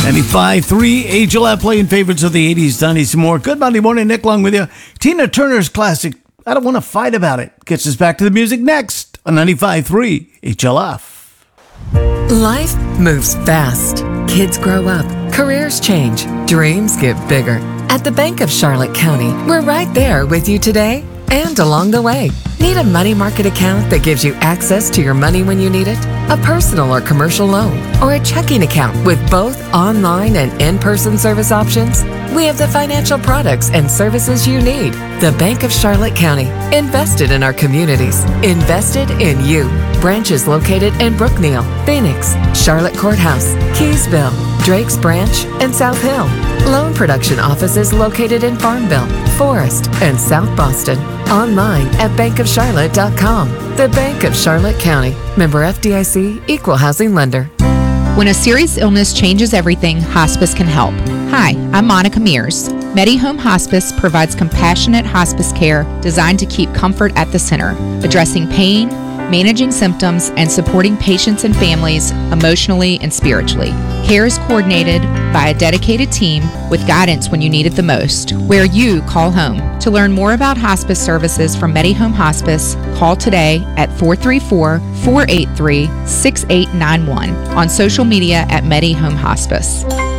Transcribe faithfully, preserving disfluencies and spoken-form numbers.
ninety-five three H L F playing favorites of the eighties, nineties, and more. Good Monday morning, Nick Long with you. Tina Turner's classic, I Don't Want to Fight About It, gets us back to the music next on ninety-five three H L F. Life moves fast. Kids grow up. Careers change. Dreams get bigger. At the Bank of Charlotte County, we're right there with you today and along the way. Need a money market account that gives you access to your money when you need it? A personal or commercial loan? Or a checking account with both online and in-person service options? We have the financial products and services you need. The Bank of Charlotte County. Invested in our communities. Invested in you. Branches located in Brookneal, Phoenix, Charlotte Courthouse, Keysville, Drakes Branch, and South Hill. Loan production offices located in Farmville, Forest, and South Boston. Online at bank of charlotte dot com. The Bank of Charlotte County. Member F D I C, Equal Housing Lender. When a serious illness changes everything, hospice can help. Hi, I'm Monica Mears. MediHome Hospice provides compassionate hospice care designed to keep comfort at the center, addressing pain, managing symptoms, and supporting patients and families emotionally and spiritually. Care is coordinated by a dedicated team with guidance when you need it the most, where you call home. To learn more about hospice services from MediHome Hospice, call today at four three four, four eight three, six eight nine one, on social media at MediHome Hospice.